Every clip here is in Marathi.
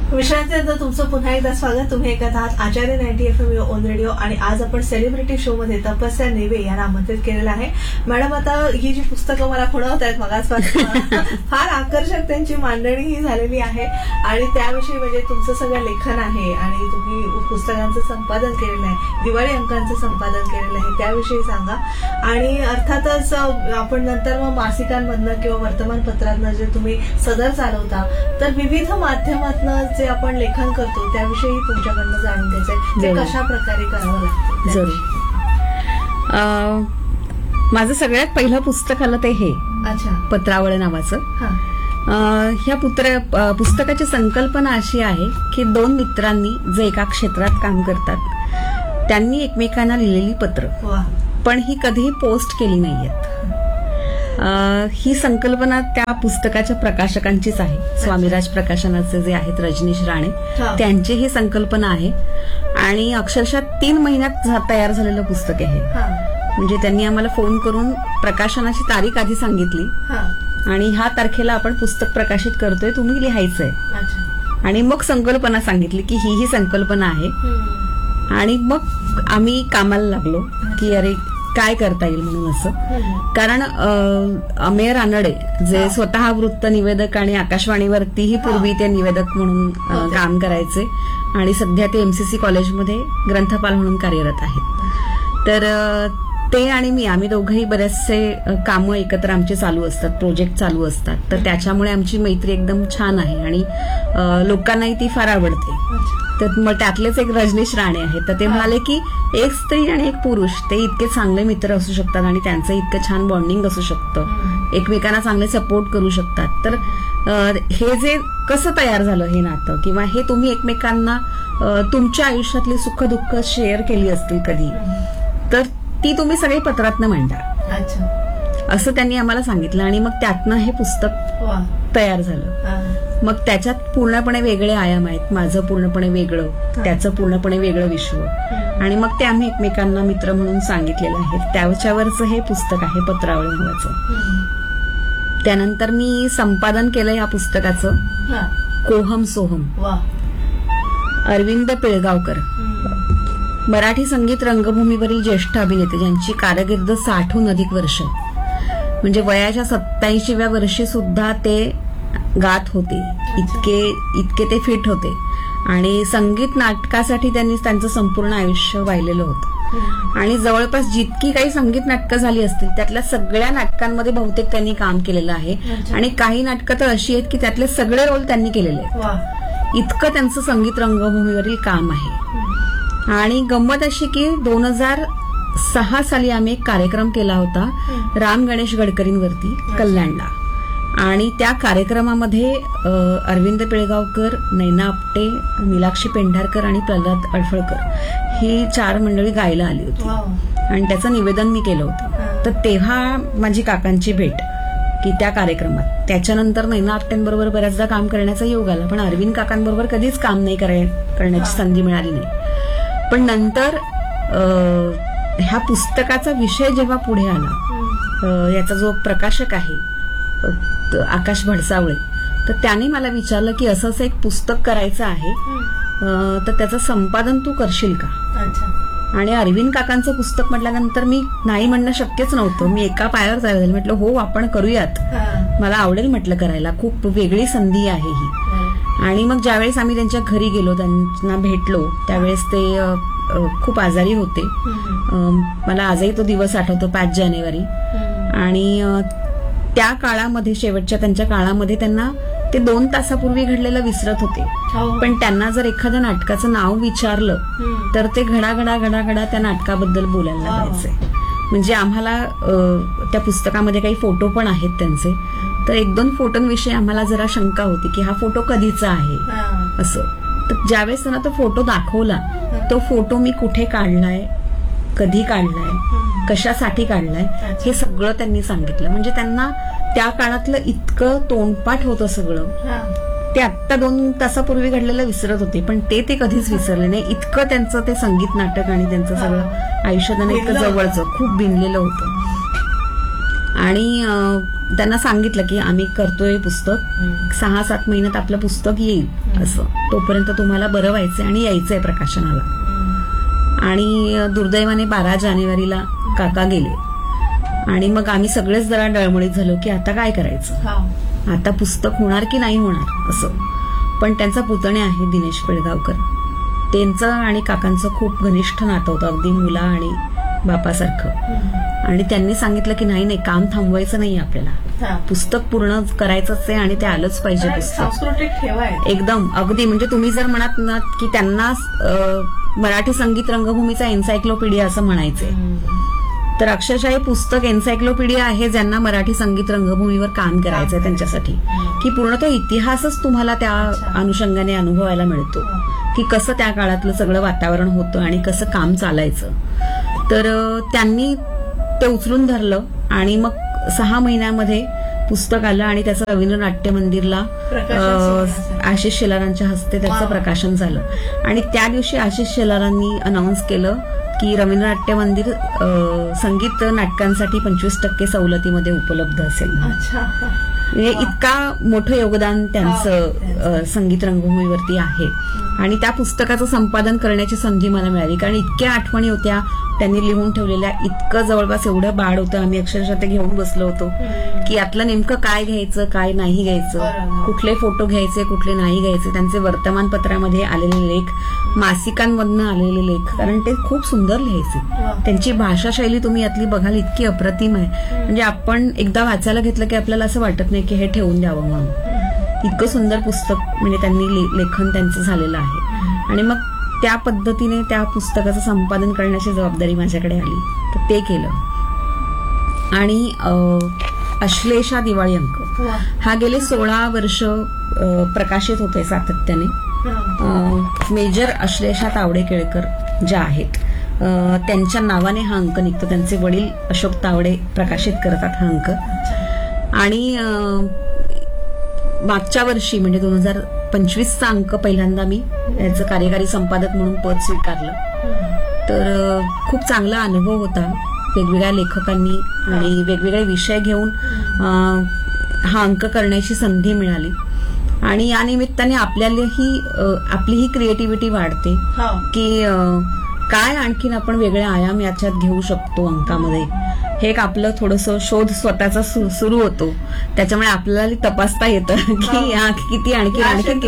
विश्रांतीनंतर तुमचं पुन्हा एकदा स्वागत. तुम्ही ऐकत आहात आचार्य 90 FM ऑन रेडिओ आणि आज आपण सेलिब्रिटी शो मध्ये तपस्या नेवे यांना आमंत्रित केलेलं आहे. मॅडम, आता ही जी पुस्तकं मला खुणवत आहेत मगासपासून फार आकर्षक त्यांची मांडणी ही झालेली आहे आणि त्याविषयी म्हणजे तुमचं सगळं लेखन आहे आणि तुम्ही पुस्तकांचं संपादन केलेलं आहे, दिवाळी अंकांचं संपादन केलेलं आहे, त्याविषयी सांगा. आणि अर्थातच आपण नंतर मग मासिकांमधनं किंवा वर्तमानपत्रांना जे तुम्ही सदर चालवता तर विविध माध्यमातनं जे आपण लेखन करतो त्याविषयी तुमच्याकडनं जाणून घ्यायचंय, ते कशा प्रकारे करावं लागतं. जरूर. माझं सगळ्यात पहिलं पुस्तक आलं ते हे पत्रावळ नावाचं. ह्या पुस्तकाची संकल्पना अशी आहे की दोन मित्रांनी जे एका क्षेत्रात काम करतात त्यांनी एकमेकांना लिहिलेली पत्र, पण ही कधीही पोस्ट केली नाहीयेत. ही संकल्पना त्या पुस्तकाच्या प्रकाशकांचीच आहे. स्वामीराज प्रकाशनाचे जे आहेत रजनीश राणे, त्यांची ही संकल्पना आहे आणि अक्षरशः 3 महिन्यात तयार झालेलं पुस्तक आहे. म्हणजे त्यांनी आम्हाला फोन करून प्रकाशनाची तारीख आधी सांगितली आणि ह्या तारखेला आपण पुस्तक प्रकाशित करतोय, तुम्ही लिहायचंय. आणि मग संकल्पना सांगितली की ही संकल्पना आहे आणि मग आम्ही कामाला लागलो की अरे काय करता येईल म्हणून असं. कारण अमेय रानडे जे स्वतः वृत्त निवेदक आणि आकाशवाणीवरतीही पूर्वी ते निवेदक म्हणून काम करायचे आणि सध्या ते MCC कॉलेजमध्ये ग्रंथपाल म्हणून कार्यरत आहेत. तर ते आणि आम्ही दोघंही बरेचसे कामं एकत्र आमचे चालू असतात, प्रोजेक्ट चालू असतात. तर त्याच्यामुळे आमची मैत्री एकदम छान आहे आणि लोकांनाही ती फार आवडते. तर मग त्यातलेच एक रजनीश राणे आहेत, तर ते म्हणाले की एक स्त्री आणि एक पुरुष ते इतके चांगले मित्र असू शकतात आणि त्यांचं इतकं छान बॉन्डिंग असू शकतं, एकमेकांना चांगले सपोर्ट करू शकतात. तर हे जे कसं तयार झालं हे नातं, किंवा हे तुम्ही एकमेकांना तुमच्या आयुष्यातली सुख दुःख शेअर केली असतील कधी, तर ती तुम्ही सगळी पत्रातनं मांडा असं त्यांनी आम्हाला सांगितलं. आणि मग त्यातनं हे पुस्तक तयार झालं. मग त्याच्यात पूर्णपणे वेगळे आयाम आहेत, माझं पूर्णपणे वेगळं, त्याचं पूर्णपणे वेगळं विश्व. आणि मग ते आम्ही एकमेकांना मित्र म्हणून सांगितलेलं आहे. त्याच्यावरचं हे पुस्तक आहे पत्रावळ नावाचं. त्यानंतर मी संपादन केलं या पुस्तकाचं कोहम सोहम. अरविंद पिळगावकर, मराठी संगीत रंगभूमीवरील ज्येष्ठ अभिनेते ज्यांची कारकीर्द 60हून अधिक वर्ष, म्हणजे वयाच्या 87व्या वर्षी सुद्धा ते गात होते, इतके ते फिट होते. आणि संगीत नाटकासाठी त्यांनी त्यांचं संपूर्ण आयुष्य वाहिलेलं होतं. आणि जवळपास जितकी काही संगीत नाटकं झाली असतील त्यातल्या सगळ्या नाटकांमध्ये बहुतेक त्यांनी काम केलेलं आहे. आणि काही नाटकं तर अशी आहेत की त्यातले सगळे रोल त्यांनी केलेले आहेत. इतकं त्यांचं संगीत रंगभूमीवरील काम आहे. आणि गंमत अशी की 2006 साली आम्ही एक कार्यक्रम केला होता राम गणेश गडकरींवरती कल्याणला. आणि त्या कार्यक्रमामध्ये अरविंद पिळगावकर, नैना आपटे, नीलाक्षी पेंढारकर आणि प्रल्हाद अडफळकर ही 4 मंडळी गायला आली होती आणि त्याचं निवेदन मी केलं होतं. तर तेव्हा माझी काकांची भेट की त्या कार्यक्रमात. त्याच्यानंतर नैना आपटेंबरोबर बऱ्याचदा काम करण्याचा योग आला, पण अरविंद काकांबरोबर कधीच काम नाही करण्याची संधी मिळाली नाही. पण नंतर ह्या पुस्तकाचा विषय जेव्हा पुढे आला, याचा जो प्रकाशक आहे आकाश भडसावळे, तर त्याने मला विचारलं की असं एक पुस्तक करायचं आहे, तर त्याचं संपादन तू करशील का. आणि अरविंद काकांचं पुस्तक म्हटल्यानंतर मी नाही म्हणणं शक्यच नव्हतं. मी एका पायावर तयार झाले, म्हटलं हो आपण करूयात, मला आवडेल म्हटलं करायला, खूप वेगळी संधी आहे ही. आणि मग ज्यावेळेस आम्ही त्यांच्या घरी गेलो, त्यांना भेटलो, त्यावेळेस ते खूप आजारी होते. मला आजही तो दिवस आठवतो, 5 जानेवारी. आणि त्या काळामध्ये, शेवटच्या त्यांच्या काळामध्ये, त्यांना ते 2 तासापूर्वी घडलेलं विसरत होते. पण त्यांना जर एखाद्या नाटकाचं नाव विचारलं तर ते घडाघडा त्या नाटकाबद्दल बोलायला लागायचे. म्हणजे आम्हाला त्या पुस्तकामध्ये काही फोटो पण आहेत त्यांचे, तर 1-2 फोटोंविषयी आम्हाला जरा शंका होती की हा फोटो कधीचा आहे असं. तर ज्यावेळेस त्यांना तो फोटो दाखवला, तो फोटो मी कुठे काढलाय, कधी काढलाय, कशासाठी काढलाय, हे सगळं त्यांनी सांगितलं. म्हणजे त्यांना त्या काळातलं इतकं तोंडपाठ होतं सगळं. ते आत्ता 2 तासापूर्वी घडलेलं विसरत होते, पण ते कधीच विसरले नाही. इतकं त्यांचं ते संगीत नाटक आणि त्यांचं सगळं आयुष्य त्यांना इतकं जवळचं, खूप बिनलेलं होतं. आणि त्यांना सांगितलं की आम्ही करतोय पुस्तक, 6-7 महिन्यात आपलं पुस्तक येईल असं, तोपर्यंत तुम्हाला बरं व्हायचंय आणि यायचंय प्रकाशनाला. आणि दुर्दैवाने 12 जानेवारीला काका गेले आणि मग आम्ही सगळेच जरा डळमळीत झालो की आता काय करायचं, आता पुस्तक होणार की नाही होणार असं. पण त्यांचा पुतणे आहे दिनेश पेडगावकर, त्यांचं आणि काकांचं खूप घनिष्ठ नातं होतं, अगदी मुला आणि बापासारखं. आणि त्यांनी सांगितलं की नाही काम थांबवायचं नाही आपल्याला, पुस्तक पूर्ण करायचंच आहे आणि ते आलंच पाहिजे पुस्तक. सांस्कृतिक ठेवा एकदम अगदी, म्हणजे तुम्ही जर म्हणत ना की त्यांना मराठी संगीत रंगभूमीचा एन्सायक्लोपीडिया असं म्हणायचंय, तर अक्षरशः हे पुस्तक एन्सायक्लोपीडिया आहे ज्यांना मराठी संगीत रंगभूमीवर काम करायचंय त्यांच्यासाठी, की पूर्ण तो इतिहासच तुम्हाला त्या अनुषंगाने अनुभवायला मिळतो की कसं त्या काळातलं सगळं वातावरण होतं आणि कसं काम चालायचं. तर त्यांनी ते उचलून धरलं आणि मग 6 महिन्यामध्ये पुस्तक आलं आणि त्याचं रवींद्र नाट्य मंदिरला आशिष शेलारांच्या हस्ते त्याचं प्रकाशन झालं. आणि त्या दिवशी आशिष शेलारांनी अनाऊन्स केलं की रवींद्र नाट्य मंदिर संगीत नाटकांसाठी 25% सवलतीमध्ये उपलब्ध असेल. म्हणजे इतका मोठं योगदान त्यांचं संगीत रंगभूमीवरती आहे. आणि त्या पुस्तकाचं संपादन करण्याची संधी मला मिळाली, कारण इतक्या आठवणी होत्या त्यांनी लिहून ठेवलेल्या, इतकं जवळपास एवढं बाळ होतं, आम्ही अक्षरशः ते घेऊन बसलो होतो की यातलं नेमकं काय घ्यायचं काय नाही घ्यायचं, कुठले फोटो घ्यायचे कुठले नाही घ्यायचे, त्यांचे वर्तमानपत्रामध्ये आलेले लेख, मासिकांमधनं आलेले लेख, कारण ते खूप सुंदर लिहायचे. त्यांची भाषाशैली तुम्ही यातली बघाल इतकी अप्रतिम आहे, म्हणजे आपण एकदा वाचायला घेतलं की आपल्याला असं वाटत नाही की हे ठेवून द्यावं म्हणून. इतकं सुंदर पुस्तक म्हणजे त्यांनी लेखन त्यांचं झालेलं आहे. आणि मग त्या पद्धतीने त्या पुस्तकाचं संपादन करण्याची जबाबदारी माझ्याकडे आली, तर ते केलं. आणि अश्लेषा दिवाळी अंक हा गेले 16 वर्ष प्रकाशित होतोय सातत्याने. मेजर अश्लेषा तावडे केळकर ज्या आहेत त्यांच्या नावाने हा अंक निघतो, त्यांचे वडील अशोक तावडे प्रकाशित करतात हा अंक. आणि मागच्या वर्षी म्हणजे 2025चा अंक पहिल्यांदा मी याचं कार्यकारी संपादक म्हणून पद स्वीकारलं. तर खूप चांगला अनुभव होता, वेगवेगळ्या लेखकांनी आणि वेगवेगळे विषय घेऊन हा अंक करण्याची संधी मिळाली. आणि या निमित्ताने आपलीही क्रिएटिव्हिटी वाढते की काय आणखीन आपण वेगळे आयाम याच्यात घेऊ शकतो अंकामध्ये. हे एक आपलं थोडंसं शोध स्वतःचा सुरू होतो, त्याच्यामुळे आपल्याला तपासता येतं की किती आणखीन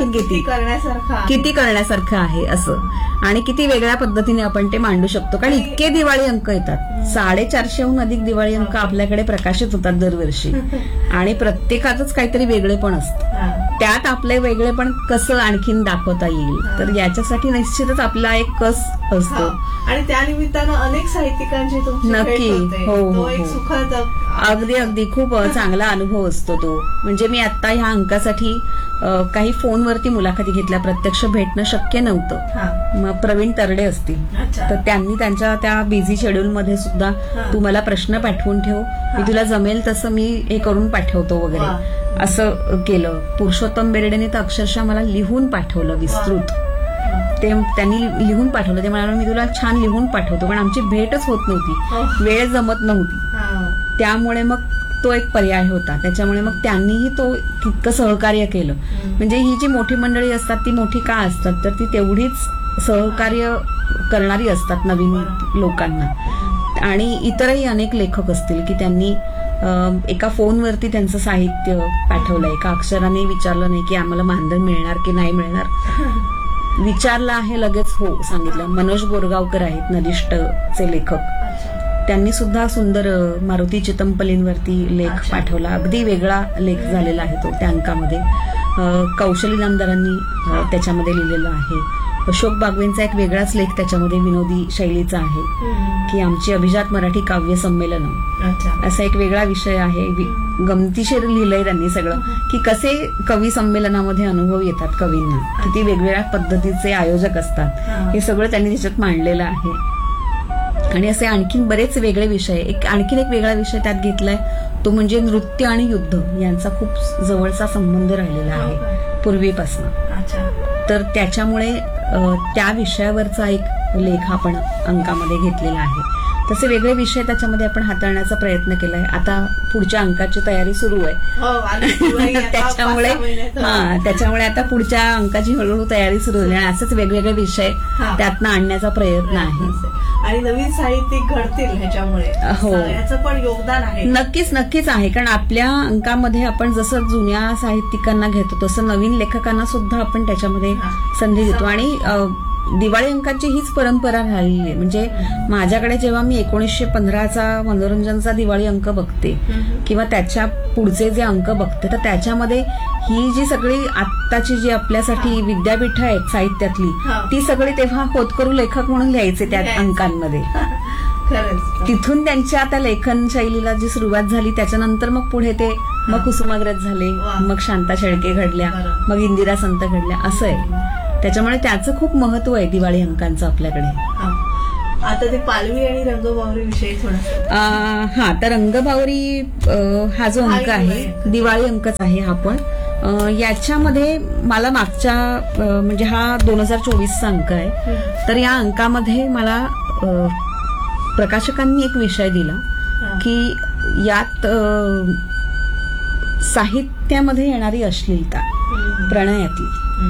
किती करण्यासारखं आहे असं, आणि किती वेगळ्या पद्धतीने आपण ते मांडू शकतो. कारण इतके दिवाळी अंक येतात, 450हून अधिक दिवाळी अंक आपल्याकडे प्रकाशित होतात दरवर्षी, आणि प्रत्येकातच काहीतरी वेगळेपण असतं. त्यात आपले वेगळेपण कसं आणखीन दाखवता येईल, तर याच्यासाठी निश्चितच आपला एक कस असतो. आणि त्या निमित्तानं अनेक साहित्यिकांची नक्की हो सुखद अगदी खूप चांगला अनुभव असतो तो. म्हणजे मी आता ह्या अंकासाठी काही फोनवरती मुलाखती घेतल्या, प्रत्यक्ष भेटणं शक्य नव्हतं. मग प्रवीण तरडे असतील, तर त्यांनी त्यांच्या त्या बिझी शेड्यूलमध्ये सुद्धा तू मला प्रश्न पाठवून ठेव, मी तुला जमेल तसं मी हे करून पाठवतो वगैरे असं केलं. पुरुषोत्तम बेर्डेने तर अक्षरशः मला लिहून पाठवलं विस्तृत. ते त्यांनी लिहून पाठवलं, ते म्हणाले मी तुला छान लिहून पाठवतो, पण आमची भेटच होत नव्हती, वेळ जमत नव्हती. त्यामुळे मग तो एक पर्याय होता, त्याच्यामुळे मग त्यांनीही तो तितकं सहकार्य केलं. म्हणजे ही जी मोठी मंडळी असतात ती मोठी का असतात, तर ती तेवढीच सहकार्य करणारी असतात नवीन लोकांना. आणि इतरही अनेक लेखक असतील की त्यांनी एका फोनवरती त्यांचं साहित्य पाठवलं, एका अक्षराने विचारलं नाही की आम्हाला मानधन मिळणार की नाही मिळणार, विचारलं आहे लगेच हो सांगितलं. मनोज बोरगावकर आहेत नदिष्टचे लेखक, त्यांनी सुद्धा सुंदर मारुती चितंपलींवरती लेख पाठवला, अगदी वेगळा लेख झालेला आहे तो त्या अंकामध्ये. कौशली नामदारांनी त्याच्यामध्ये लिहिलेलं आहे. अशोक बागवेंचा एक वेगळाच लेख त्याच्यामध्ये विनोदी शैलीचा आहे की आमची अभिजात मराठी काव्य संमेलन, असा एक वेगळा विषय आहे. गमतीशीर लिहिलंय त्यांनी सगळं की कसे कवी संमेलनामध्ये अनुभव येतात कवींना, किती वेगवेगळ्या पद्धतीचे आयोजक असतात, हे सगळं त्यांनी त्याच्यात मांडलेलं आहे. आणि असे आणखीन बरेच वेगळे विषय. आणखीन एक वेगळा विषय त्यात घेतलाय तो म्हणजे नृत्य आणि युद्ध यांचा खूप जवळचा संबंध राहिलेला आहे पूर्वीपासून. तर त्याच्यामुळे त्या विषयावरचा एक लेख आपण अंकामध्ये घेतलेला आहे. तसे वेगळे विषय त्याच्यामध्ये आपण हाताळण्याचा प्रयत्न केलाय. आता पुढच्या अंकाची तयारी सुरू आहे. हो, आणि दिवाळी आता त्याच्यामुळे 5-6 महिन्यात. त्याच्यामुळे आता पुढच्या अंकाची हळूहळू तयारी सुरू झाली आणि असेच वेगवेगळे विषय त्यातनं आणण्याचा प्रयत्न आहे. आणि नवीन साहित्यिक घडतील ह्याच्यामुळे. हो. याचं पण योगदान आहे. नक्कीच आहे. कारण आपल्या अंकामध्ये आपण जसं जुन्या साहित्यिकांना घेतो तसं नवीन लेखकांना सुद्धा आपण त्याच्यामध्ये संधी देतो. आणि दिवाळी अंकाची हीच परंपरा राहिली आहे. म्हणजे माझ्याकडे जेव्हा मी 1915चा मनोरंजनचा दिवाळी अंक बघते किंवा त्याच्या पुढचे जे अंक बघते तर त्याच्यामध्ये ही जी सगळी आत्ताची जी आपल्यासाठी विद्यापीठं आहेत साहित्यातली ती सगळी तेव्हा होतकरू लेखक म्हणून लिहायचे त्या अंकांमध्ये. तिथून त्यांच्या आता लेखन शैलीला जी सुरुवात झाली त्याच्यानंतर मग पुढे ते मग कुसुमाग्रज झाले, मग शांता शेळके घडल्या, मग इंदिरा संत घडल्या, असं आहे. त्याच्यामुळे त्याचं खूप महत्व आहे दिवाळी अंकांचं आपल्याकडे. आता ते पालवी आणि रंगबावरी विषयी थोडं. तर रंगबावरी हा जो अंक आहे दिवाळी अंकच आहे हा. पण याच्यामध्ये मला मागच्या म्हणजे हा 2024चा अंक आहे. तर या अंकामध्ये मला प्रकाशकांनी एक विषय दिला की यात साहित्यामध्ये येणारी अश्लीलता प्रणयातली,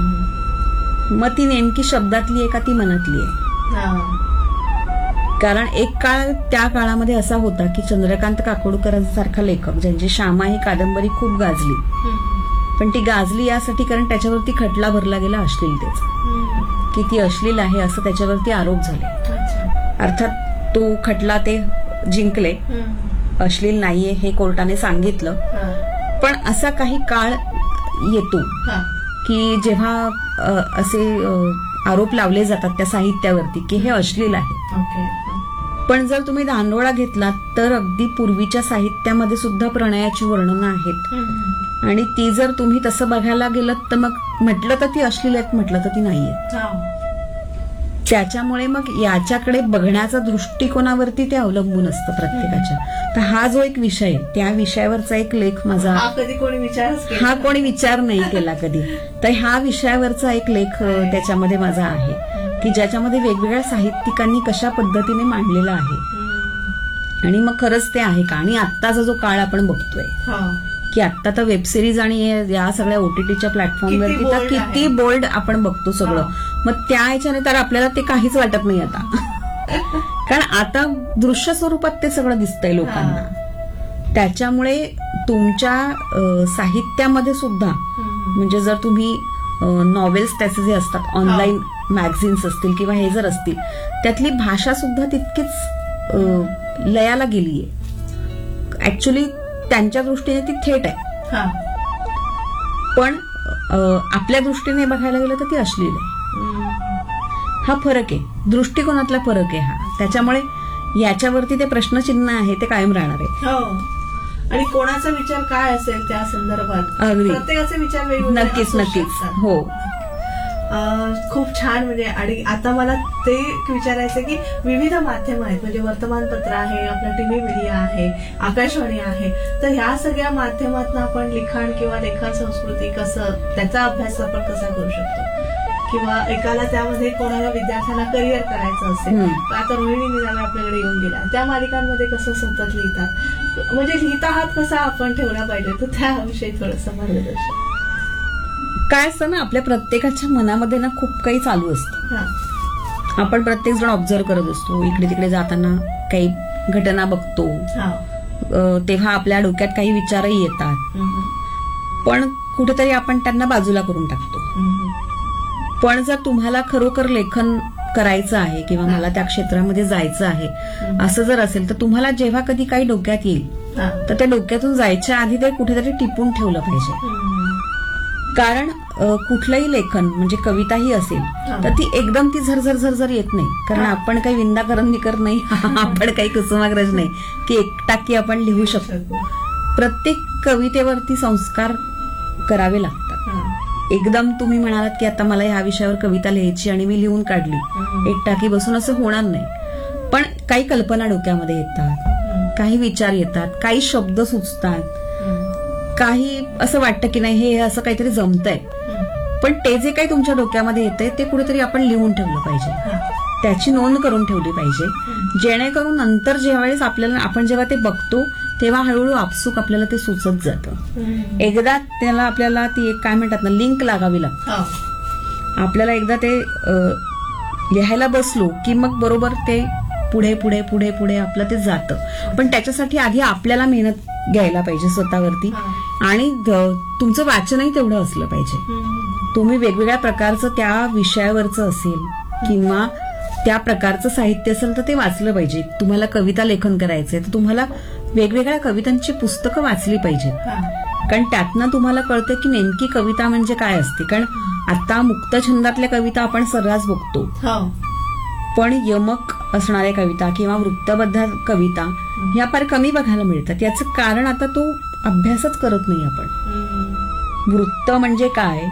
मग ती नेमकी शब्दातली आहे का ती मनातली आहे. कारण एक काळ त्या काळामध्ये असा होता की चंद्रकांत काकोडकरांसारखा लेखक ज्यांची श्यामा ही कादंबरी खूप गाजली, पण ती गाजली यासाठी कारण त्याच्यावरती खटला भरला गेला अश्लीलतेचा, की ती अश्लील आहे असं त्याच्यावरती आरोप झाले. अर्थात तो खटला ते जिंकले, अश्लील नाहीये हे कोर्टाने सांगितलं. पण असा काही काळ येतो की जेव्हा असे आरोप लावले जातात त्या साहित्यावरती की हे अश्लील आहे. पण जर तुम्ही धांडोळा घेतलात तर अगदी पूर्वीच्या साहित्यामध्ये सुद्धा प्रणयाची वर्णनं आहेत. आणि ती जर तुम्ही तसं बघायला गेलं तर मग म्हटलं तर ती अश्लील आहेत, म्हटलं तर ती नाहीये. त्याच्यामुळे मग याच्याकडे बघण्याचा दृष्टिकोनावरती ते अवलंबून असतं प्रत्येकाच्या. तर हा जो एक विषय आहे त्या विषयावरचा एक लेख माझा, हा कोणी विचार नाही केला कधी. तर ह्या विषयावरचा एक लेख त्याच्यामध्ये माझा आहे की ज्याच्यामध्ये वेगवेगळ्या साहित्यिकांनी कशा पद्धतीने मांडलेला आहे. आणि मग खरंच ते आहे का. आणि आत्ताचा जो काळ आपण बघतोय की आत्ता तर वेबसिरीज आणि या सगळ्या OTTच्या प्लॅटफॉर्मवरती तर किती बोल्ड आपण बघतो सगळं. मग त्या ह्याच्याने तर आपल्याला ते काहीच वाटत नाही आता. कारण आता दृश्य स्वरूपात ते सगळं दिसतंय लोकांना. त्याच्यामुळे तुमच्या साहित्यामध्ये सुद्धा म्हणजे जर तुम्ही नॉवेल्स त्याचे जे असतात ऑनलाईन मॅगझिन्स असतील किंवा हे जर असतील त्यातली भाषा सुद्धा तितकीच लयाला गेलीये. ऍक्च्युली त्यांच्या दृष्टीने ती थेट आहे, पण आपल्या दृष्टीने बघायला गेलं तर ती अश्लील आहे. हा फरक आहे, दृष्टिकोनातला फरक आहे हा. त्याच्यामुळे याच्यावरती ते प्रश्नचिन्ह आहे ते कायम राहणार आहे. आणि कोणाचा विचार काय असेल त्या संदर्भात अगदी प्रत्येकाचे विचार वेगवेगळे. नक्कीच हो. खूप छान. म्हणजे आणि आता मला ते विचारायचं की विविध माध्यम आहेत, म्हणजे वर्तमानपत्र आहे, आपला टीव्ही मीडिया आहे, आकाशवाणी आहे, तर ह्या सगळ्या माध्यमातून आपण लिखाण किंवा लेखन संस्कृती कसं त्याचा अभ्यास आपण कसा करू शकतो. किंवा एकाला त्यामध्ये कोणाला विद्यार्थ्यांना करिअर करायचं असेल, आता रोहिणी निनावे आपल्याकडे येऊन गेल्या, त्या मालिकांमध्ये कसं सतत लिहितात, म्हणजे लिहिता हात कसा आपण ठेवला पाहिजे, तर त्याविषयी थोडंसं मार्गदर्शन. काय असतं ना, आपल्या प्रत्येकाच्या मनामध्ये ना खूप काही चालू असतं. आपण प्रत्येक जण ऑब्झर्व करत असतो, इकडे तिकडे जाताना काही घटना बघतो, तेव्हा आपल्या डोक्यात काही विचारही येतात, पण कुठेतरी आपण त्यांना बाजूला करून टाकतो. पण जर तुम्हाला खरोखर लेखन करायचं आहे किंवा मला त्या क्षेत्रामध्ये जायचं आहे असं जर असेल तर तुम्हाला जेव्हा कधी काही डोक्यात येईल तर त्या डोक्यातून जायच्या आधी ते कुठेतरी टिपून ठेवलं पाहिजे. कारण कुठलंही लेखन म्हणजे कविताही असेल तर ती एकदम ती झरझर झरझर येत नाही. कारण आपण काही विंदा करंदीकर नाही, आपण काही कुसुमाग्रज नाही की एकटाकी आपण लिहू शकतो. प्रत्येक कवितेवरती संस्कार करावे लागतात. एकदम तुम्ही म्हणालात की आता मला ह्या विषयावर कविता लिहायची आणि मी लिहून काढली एकटाकी बसून, असं होणार नाही. पण काही कल्पना डोक्यामध्ये येतात, काही विचार येतात, काही शब्द सुचतात, काही असं वाटतं की नाही हे असं काहीतरी जमतंय. पण ते जे काही तुमच्या डोक्यामध्ये येतंय ते कुठेतरी आपण लिहून ठेवलं पाहिजे. त्याची नोंद करून ठेवली पाहिजे, जेणेकरून नंतर ज्यावेळेस आपण जेव्हा ते बघतो तेव्हा हळूहळू आपसूक आपल्याला ते सुचत जातं. एकदा त्याला आपल्याला ती एक काय म्हणतात ना, लिंक लागावी लागते. आपल्याला एकदा ते लिहायला बसलो की मग बरोबर ते पुढे पुढे पुढे पुढे आपलं ते जातं. पण त्याच्यासाठी आधी आपल्याला मेहनत घ्यायला पाहिजे स्वतःवरती, आणि तुमचं वाचनही तेवढं असलं पाहिजे. तुम्ही वेगवेगळ्या प्रकारचं त्या विषयावरचं असेल किंवा त्या प्रकारचं साहित्य असेल तर ते वाचलं पाहिजे. तुम्हाला कविता लेखन करायचंय तर तुम्हाला वेगवेगळ्या कवितांची पुस्तकं वाचली पाहिजेत, कारण त्यातनं तुम्हाला कळतं की नेमकी कविता म्हणजे काय असते. कारण आता मुक्त छंदातल्या कविता आपण सर्रास बघतो, पण यमक असणाऱ्या कविता किंवा वृत्तबद्ध कविता ह्या फार कमी बघायला मिळतात. याचं कारण आता तो अभ्यासच करत नाही आपण. वृत्त म्हणजे काय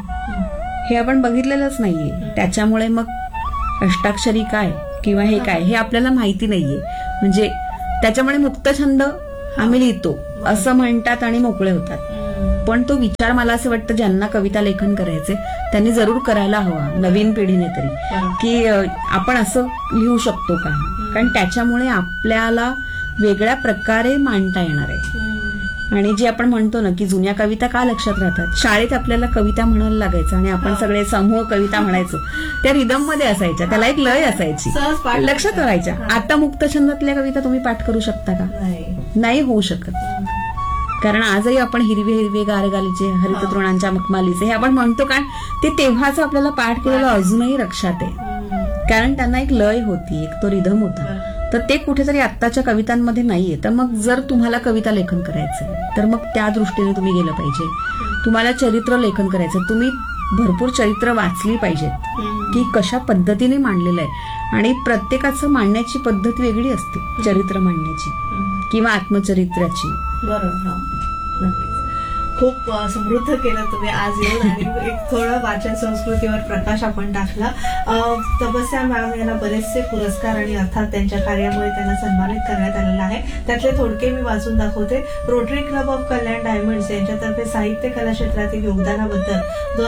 हे आपण बघितलेलंच नाहीये, त्याच्यामुळे मग अष्टाक्षरी काय किंवा हे काय हे आपल्याला माहिती नाहीये. म्हणजे त्याच्यामुळे मुक्तछंद आम्ही लिहितो असं म्हणतात आणि मोकळे होतात. पण तो विचार मला असं वाटतं ज्यांना कविता लेखन करायचे त्यांनी जरूर करायला हवा, नवीन पिढीने तरी, की आपण असं लिहू शकतो का. कारण त्याच्यामुळे आपल्याला वेगळ्या प्रकारे मांडता येणार आहे. आणि जे आपण म्हणतो ना की जुन्या कविता का लक्षात राहतात, शाळेत आपल्याला कविता म्हणायला लागायचं आणि आपण सगळे समूह कविता म्हणायचो, त्या रिदम मध्ये असायच्या, त्याला एक लय असायची, लक्षात राहायच्या. आता मुक्तछंदातल्या कविता तुम्ही पाठ करू शकता का? नाही होऊ शकत. कारण आजही आपण हिरवे हिरवे गारगालीचे हरित तृणांच्या मखमालीचे हे आपण म्हणतो, कारण ते तेव्हाच आपल्याला पाठ केलेलं अजूनही लक्षात आहे. कारण त्यांना एक लय होती, एक तो रिदम होता. तर ते कुठेतरी आत्ताच्या कवितांमध्ये नाहीये. तर मग जर तुम्हाला कविता लेखन करायचंय तर मग त्या दृष्टीने तुम्ही गेलं पाहिजे. तुम्हाला चरित्र लेखन करायचं, तुम्ही भरपूर चरित्र वाचली पाहिजेत की कशा पद्धतीने मांडलेलं आहे. आणि प्रत्येकाचं मांडण्याची पद्धत वेगळी असते, चरित्र मांडण्याची किंवा आत्मचरित्राची. बरोबर, नक्कीच. खूप समृद्ध केलं तुम्ही आज येऊन, आणि एक थोडं वाचन संस्कृतीवर प्रकाश आपण टाकला. तपस्या मॅम यांना बरेचसे पुरस्कार आणि अर्थात त्यांच्या कार्यामुळे त्यांना सन्मानित करण्यात आलेला आहे. त्यातले थोडके मी वाचून दाखवते. Rotary club of Kalyan diamonds यांच्यातर्फे साहित्य कला क्षेत्रातील योगदानाबद्दल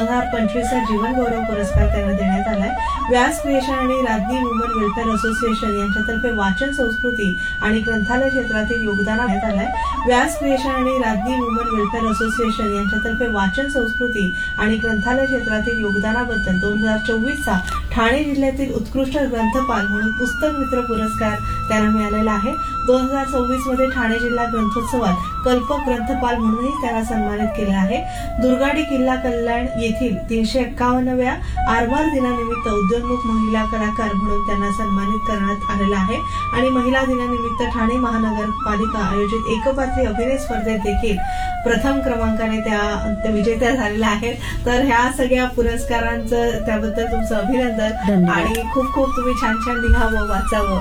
2025 जीवन गौरव पुरस्कार त्यांना देण्यात आलाय. व्यास क्रिएशन आणि राज्ञी वुमन वेलफेअर असोसिएशन यांच्यातर्फे वाचन संस्कृती आणि ग्रंथालय क्षेत्रातील योगदान देण्यात आलंय. व्यास क्रिएशन आणि राज्ञी वुमन वेलफेअर असोसिएशन यांच्यातर्फे वाचन संस्कृती आणि ग्रंथालय क्षेत्रातील योगदानाबद्दल 2024 ठाणे जिल्ह्यातील उत्कृष्ट ग्रंथपाल म्हणून पुस्तक मित्र पुरस्कार त्यांना मिळालेला आहे. 2026 मध्ये ठाणे जिल्हा ग्रंथोत्सवात कल्पक ग्रंथपाल म्हणूनही त्यांना सन्मानित केलं आहे. दुर्गाडी किल्ला कल्याण येथील 351व्या आरमार दिनानिमित्त उद्योन्मुख महिला कलाकार म्हणून त्यांना सन्मानित करण्यात आलेलं आहे. आणि महिला दिनानिमित्त ठाणे महानगरपालिका आयोजित एकपात्री अभिनय स्पर्धेत देखील प्रथम क्रमांकाने त्या विजेत्या झालेल्या आहेत. तर ह्या सगळ्या पुरस्कारांचं त्याबद्दल तुमचं अभिनंदन, आणि खूप खूप तुम्ही छान छान लिहावं, वाचावं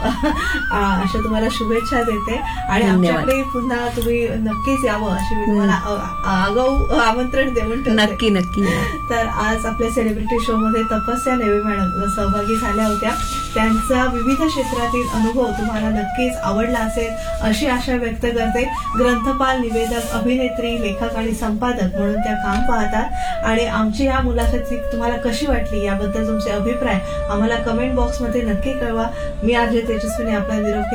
अशा तुम्हाला शुभेच्छा देते. आणि आमच्याकडे पुन्हा तुम्ही नक्कीच यावं अशी मी तुम्हाला आगाऊ आमंत्रण देऊन ठेवते. नक्की नक्की. तर आज आपल्या सेलिब्रिटी शो मध्ये तपस्या नेवे मॅडम सहभागी झाल्या होत्या. त्यांचा विविध क्षेत्रातील अनुभव तुम्हाला नक्कीच आवडला असेल अशी आशा व्यक्त करते. ग्रंथपाल, निवेदक, अभिनेत्री, लेखक आणि संपादक म्हणून त्या काम पाहतात. आणि आमची या मुलाखत तुम्हाला कशी वाटली याबद्दल तुमचे अभिप्राय आम्हाला कमेंट बॉक्समध्ये नक्की कळवा. मी आरजे तेजस्विनी आपला निरोप